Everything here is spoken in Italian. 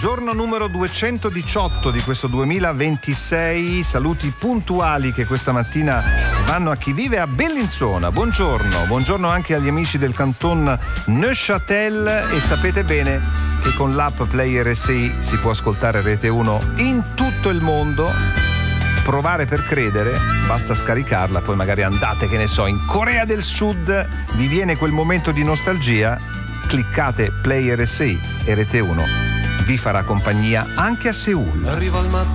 Giorno numero 218 di questo 2026. Saluti puntuali che questa mattina vanno a chi vive a Bellinzona. Buongiorno anche agli amici del canton Neuchâtel, e sapete bene che con l'app Play RSI si può ascoltare Rete 1 in tutto il mondo. Provare per credere, basta scaricarla, poi magari andate, che ne so, in Corea del Sud, vi viene quel momento di nostalgia, cliccate Play RSI e Rete 1 vi farà compagnia anche a Seul.